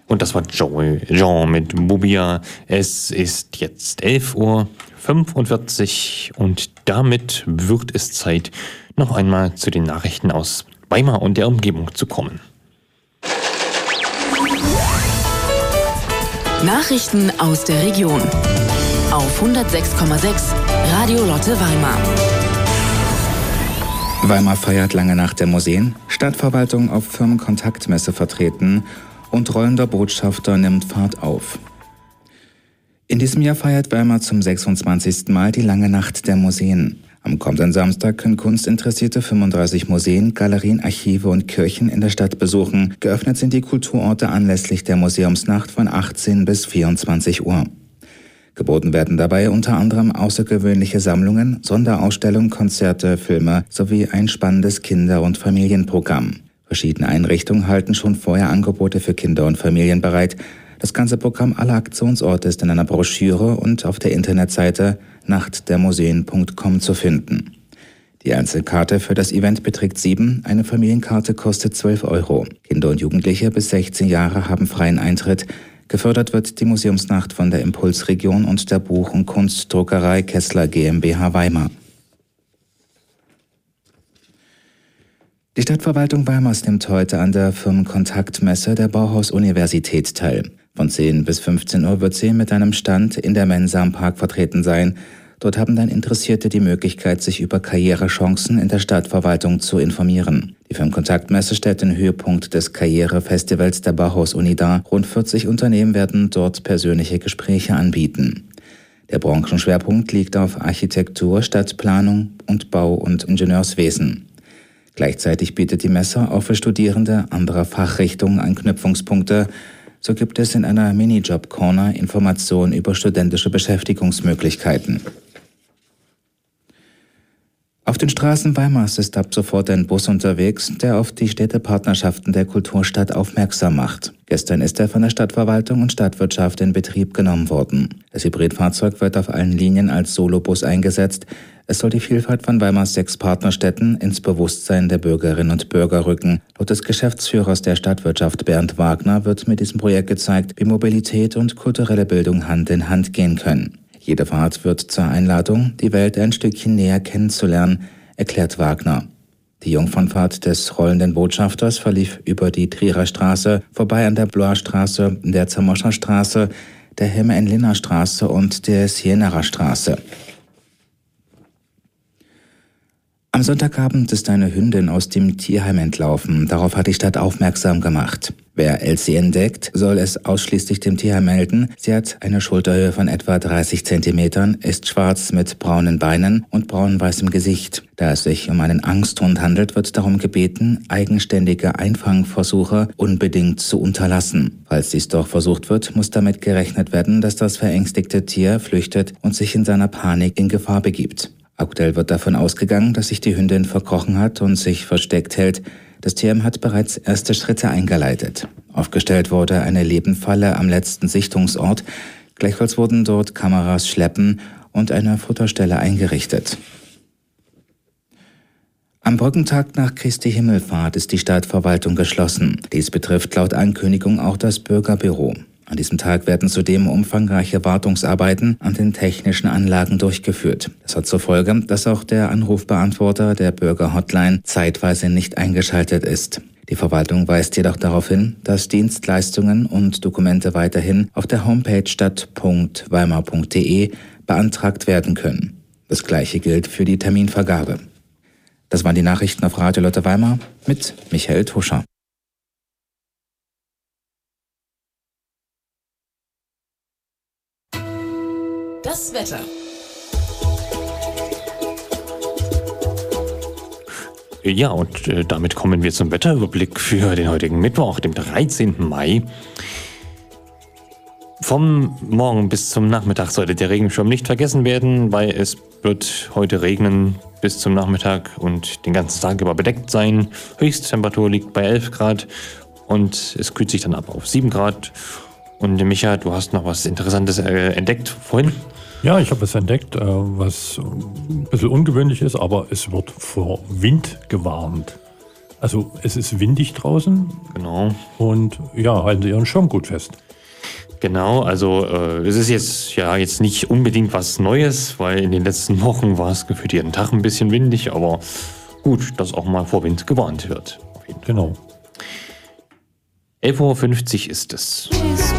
Und das war Jean mit Bubia. Es ist jetzt 11:45 Uhr und damit wird es Zeit, noch einmal zu den Nachrichten aus Weimar und der Umgebung zu kommen. Nachrichten aus der Region auf 106,6 Radio Lotte Weimar. Weimar feiert lange Nacht der Museen, Stadtverwaltung auf Firmenkontaktmesse vertreten und rollender Botschafter nimmt Fahrt auf. In diesem Jahr feiert Weimar zum 26. Mal die lange Nacht der Museen. Am kommenden Samstag können Kunstinteressierte 35 Museen, Galerien, Archive und Kirchen in der Stadt besuchen. Geöffnet sind die Kulturorte anlässlich der Museumsnacht von 18 bis 24 Uhr. Geboten werden dabei unter anderem außergewöhnliche Sammlungen, Sonderausstellungen, Konzerte, Filme sowie ein spannendes Kinder- und Familienprogramm. Verschiedene Einrichtungen halten schon vorher Angebote für Kinder und Familien bereit. Das ganze Programm aller Aktionsorte ist in einer Broschüre und auf der Internetseite nachtdermuseen.com zu finden. Die Einzelkarte für das Event beträgt 7, eine Familienkarte kostet 12 €. Kinder und Jugendliche bis 16 Jahre haben freien Eintritt. Gefördert wird die Museumsnacht von der Impulsregion und der Buch- und Kunstdruckerei Kessler GmbH Weimar. Die Stadtverwaltung Weimars nimmt heute an der Firmenkontaktmesse der Bauhaus-Universität teil. Von 10 bis 15 Uhr wird sie mit einem Stand in der Mensa am Park vertreten sein. Dort haben dann Interessierte die Möglichkeit, sich über Karrierechancen in der Stadtverwaltung zu informieren. Die Firmenkontaktmesse stellt den Höhepunkt des Karrierefestivals der Bauhaus-Uni dar. Rund 40 Unternehmen werden dort persönliche Gespräche anbieten. Der Branchenschwerpunkt liegt auf Architektur, Stadtplanung und Bau- und Ingenieurswesen. Gleichzeitig bietet die Messe auch für Studierende anderer Fachrichtungen Anknüpfungspunkte. So gibt es in einer Minijob-Corner Informationen über studentische Beschäftigungsmöglichkeiten. Auf den Straßen Weimars ist ab sofort ein Bus unterwegs, der auf die Städtepartnerschaften der Kulturstadt aufmerksam macht. Gestern ist er von der Stadtverwaltung und Stadtwirtschaft in Betrieb genommen worden. Das Hybridfahrzeug wird auf allen Linien als Solobus eingesetzt. Es soll die Vielfalt von Weimars 6 Partnerstädten ins Bewusstsein der Bürgerinnen und Bürger rücken. Laut des Geschäftsführers der Stadtwirtschaft Bernd Wagner wird mit diesem Projekt gezeigt, wie Mobilität und kulturelle Bildung Hand in Hand gehen können. Jede Fahrt wird zur Einladung, die Welt ein Stückchen näher kennenzulernen, erklärt Wagner. Die Jungfernfahrt des rollenden Botschafters verlief über die Trierer Straße, vorbei an der Bloer Straße, der Zamoscher Straße, der Helme-Enliner Straße und der Sienerer Straße. Am Sonntagabend ist eine Hündin aus dem Tierheim entlaufen. Darauf hat die Stadt aufmerksam gemacht. Wer Elsie entdeckt, soll es ausschließlich dem Tierheim melden. Sie hat eine Schulterhöhe von etwa 30 Zentimetern, ist schwarz mit braunen Beinen und braun-weißem Gesicht. Da es sich um einen Angsthund handelt, wird darum gebeten, eigenständige Einfangversuche unbedingt zu unterlassen. Falls dies doch versucht wird, muss damit gerechnet werden, dass das verängstigte Tier flüchtet und sich in seiner Panik in Gefahr begibt. Aktuell wird davon ausgegangen, dass sich die Hündin verkrochen hat und sich versteckt hält. Das Tierheim hat bereits erste Schritte eingeleitet. Aufgestellt wurde eine Lebendfalle am letzten Sichtungsort. Gleichfalls wurden dort Kameras schleppen und eine Futterstelle eingerichtet. Am Brückentag nach Christi Himmelfahrt ist die Stadtverwaltung geschlossen. Dies betrifft laut Ankündigung auch das Bürgerbüro. An diesem Tag werden zudem umfangreiche Wartungsarbeiten an den technischen Anlagen durchgeführt. Das hat zur Folge, dass auch der Anrufbeantworter der Bürgerhotline zeitweise nicht eingeschaltet ist. Die Verwaltung weist jedoch darauf hin, dass Dienstleistungen und Dokumente weiterhin auf der Homepage stadt.weimar.de beantragt werden können. Das Gleiche gilt für die Terminvergabe. Das waren die Nachrichten auf Radio Lotte Weimar mit Michael Tuscher. Das Wetter. Ja, und damit kommen wir zum Wetterüberblick für den heutigen Mittwoch, dem 13. Mai. Vom Morgen bis zum Nachmittag sollte der Regenschirm nicht vergessen werden, weil es wird heute regnen bis zum Nachmittag und den ganzen Tag über bedeckt sein. Höchsttemperatur liegt bei 11 Grad und es kühlt sich dann ab auf 7 Grad. Und Micha, du hast noch was Interessantes entdeckt vorhin? Ja, ich habe was entdeckt, was ein bisschen ungewöhnlich ist, aber es wird vor Wind gewarnt. Also es ist windig draußen. Genau. Und ja, halten Sie Ihren Schirm gut fest. Genau, also es ist jetzt nicht unbedingt was Neues, weil in den letzten Wochen war es gefühlt jeden Tag ein bisschen windig, aber gut, dass auch mal vor Wind gewarnt wird. Genau. 11.50 Uhr ist es.